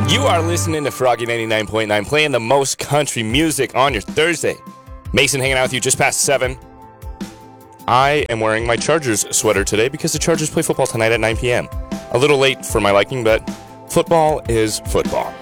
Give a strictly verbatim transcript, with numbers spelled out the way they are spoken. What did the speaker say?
You are listening to Froggy ninety-nine point nine, playing the most country music on your Thursday. Mason hanging out with you just past seven. I am wearing my Chargers sweater today because the Chargers play football tonight at nine p.m. A little late for my liking, but football is football.